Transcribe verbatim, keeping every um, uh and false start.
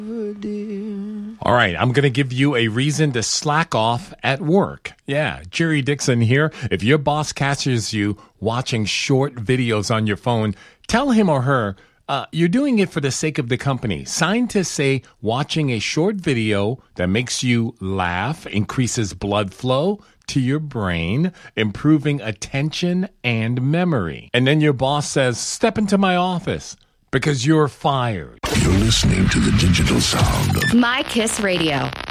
All right, I'm going to give you a reason to slack off at work. Yeah, Jerry Dixon here. If your boss catches you watching short videos on your phone, tell him or her uh, you're doing it for the sake of the company. Scientists say watching a short video that makes you laugh increases blood flow to your brain, improving attention and memory. And then your boss says, step into my office because you're fired. You're listening to the digital sound of My Kiss Radio.